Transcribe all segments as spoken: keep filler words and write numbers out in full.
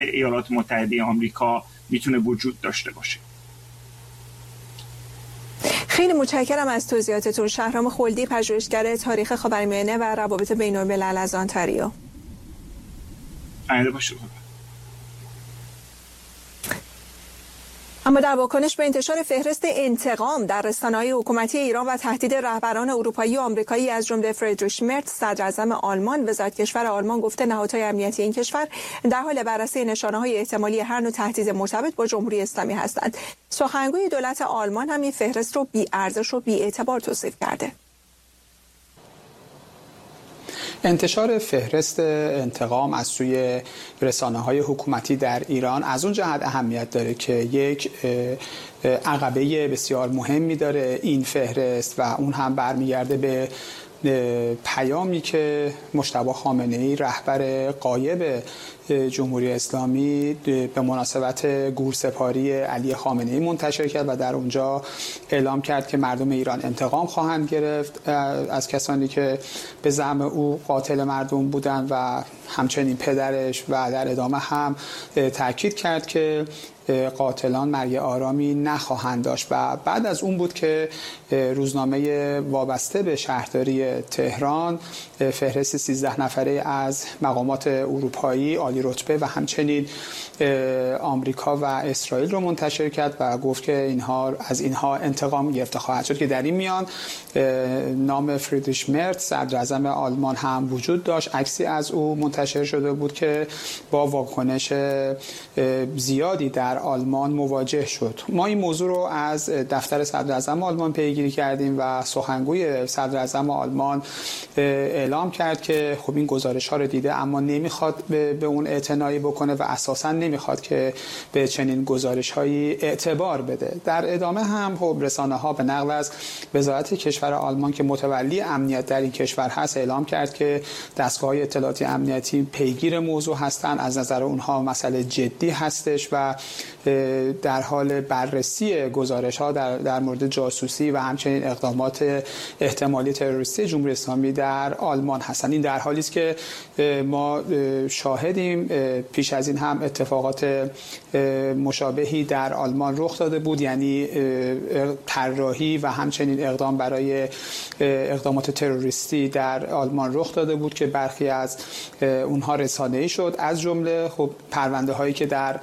ایالات متحده آمریکا میتونه وجود داشته باشه. خیلی متشکرم از توضیحاتتون. شهرام خلدی، پژوهشگر تاریخ خاورمیانه و روابط بین‌الملل از آنتاریو. عالی باشه. اما در واکنش به انتشار فهرست انتقام در رسانه‌های حکومتی ایران و تهدید رهبران اروپایی و آمریکایی از جمله فریدریش مرتز صدراعظم آلمان، وزارت کشور آلمان گفته نهادهای امنیتی این کشور در حال بررسی نشانه‌های احتمالی هر نوع تهدید مرتبط با جمهوری اسلامی هستند. سخنگوی دولت آلمان هم این فهرست رو بی‌ارزش و بی‌اعتبار توصیف کرده. انتشار فهرست انتقام از سوی رسانه‌های حکومتی در ایران از اون جهت اهمیت داره که یک عقبه بسیار مهمی داره این فهرست و اون هم برمیگرده به پیامی که مجتبی خامنه‌ای رهبر غایب جمهوری اسلامی به مناسبت گورسپاری علی خامنه‌ای منتشر کرد و در اونجا اعلام کرد که مردم ایران انتقام خواهند گرفت از کسانی که به زعم او قاتل مردم بودند و همچنین پدرش و در ادامه هم تاکید کرد که قاتلان مرگ آرامی نخواهند داشت. و بعد از اون بود که روزنامه وابسته به شهرداری تهران فهرست سیزده نفره از مقامات اروپایی عالی رتبه و همچنین آمریکا و اسرائیل رو منتشر کرد و گفت که اینها از اینها انتقام گرفته خواهد شد، که در این میان نام فریدریش مرتز صدراعظم آلمان هم وجود داشت. عکسی از او منتشر شده بود که با واکنش زیادی در آلمان مواجه شد. ما این موضوع رو از دفتر صدراعظم آلمان پیگیری کردیم و سخنگوی صدراعظم آلمان اعلام کرد که خب این گزارش ها رو دیده اما نمیخواد به اون اعتنایی بکنه و اساساً نمیخواد که به چنین گزارش هایی اعتبار بده. در ادامه هم خب رسانه ها به نقل از وزارت کشور آلمان که متولی امنیت در این کشور هست اعلام کرد که دستگاه اطلاعاتی امنیتی پیگیر موضوع هستند، از نظر اونها مسئله جدی هستش و در حال بررسی گزارش ها در, در مورد جاسوسی و همچنین اقدامات احتمالی تروریستی جمهوری اسلامی در آلمان هستند. این در حالی است که ما شاهدیم پیش از این هم اتفاقات مشابهی در آلمان رخ داده بود، یعنی طراحی و همچنین اقدام برای اقدامات تروریستی در آلمان رخ داده بود که برخی از اونها رسانه‌ای شد، از جمله خب پرونده هایی که در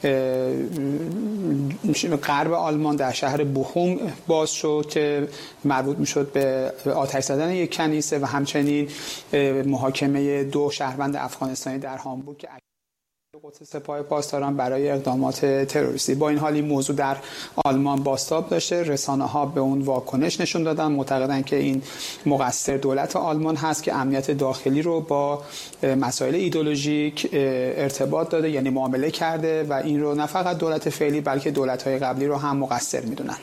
غرب آلمان در شهر بوخوم باز شد که مربوط میشد به آتش زدن یک کنیسه و همچنین محاکمه دو شهروند افغانستانی در هامبورگ که قدس سپاه پاسداران برای اقدامات تروریستی. با این حال این موضوع در آلمان بازتاب داشته، رسانه ها به اون واکنش نشون دادن، معتقدن که این مقصر دولت آلمان هست که امنیت داخلی رو با مسائل ایدئولوژیک ارتباط داده، یعنی معامله کرده و این رو نه فقط دولت فعلی بلکه دولت‌های قبلی رو هم مقصر میدونن.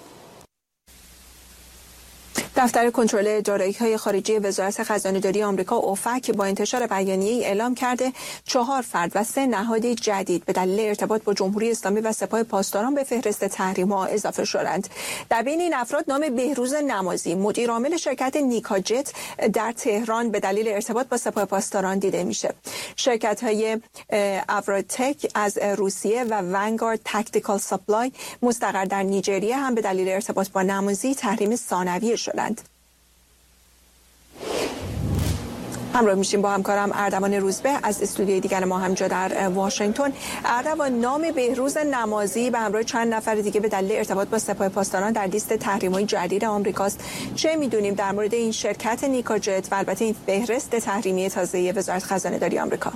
دفتر کنترل دارایی‌های خارجی وزارت خزانه‌داری آمریکا اوفک با انتشار بیانیه‌ای اعلام کرده چهار فرد و سه نهاد جدید به دلیل ارتباط با جمهوری اسلامی و سپاه پاسداران به فهرست تحریم‌ها اضافه شدند. در بین این افراد نام بهروز نمازی، مدیر عامل شرکت نیکاجت در تهران به دلیل ارتباط با سپاه پاسداران دیده میشه. شرکت‌های اوراتک از روسیه و ونگارد تاکتیکال سپلای مستقر در نیجریه هم به دلیل ارتباط با نمازی تحریم ثانویه شدند. همراه میشیم با همکارم اردوان روزبه از استودیوی دیگر ما همجا در واشنگتن. اردوان، نام بهروز نمازی به همراه چند نفر دیگه به دلیل ارتباط با سپاه پاسداران در لیست تحریم‌های جدید آمریکاست. چه میدونیم در مورد این شرکت نیکاجت و البته این فهرست تحریمی تازه وزارت خزانه‌داری آمریکا؟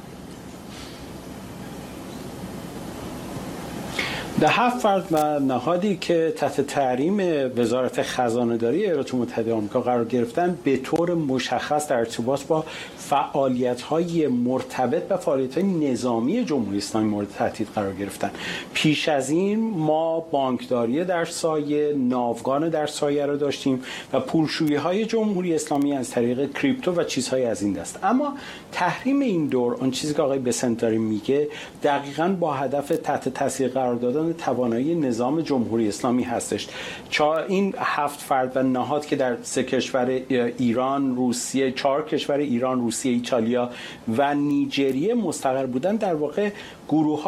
ده هفت فرد و نهادی که تحت تحریم وزارت خزانه‌داری ایالات متحده آمریکا قرار گرفتن به طور مشخص در ارتباط با فعالیت‌های مرتبط و فعالیت‌های نظامی جمهوری اسلامی مورد تهدید قرار گرفتن. پیش از این ما بانکداری در سایه، ناوگان در سایه را داشتیم و پولشویی‌های جمهوری اسلامی از طریق کریپتو و چیزهای از این دست. اما تحریم این دور، آن چیزی که آقای بسنت داره میگه، دقیقاً با هدف تحت تاثیر قرار دادن میزان توانایی نظام جمهوری اسلامی هستش. چا این هفت فرد و نهاد که در سه کشور ایران، روسیه، چهار کشور ایران، روسیه، ایتالیا و نیجریه مستقر بودن، در واقع گروه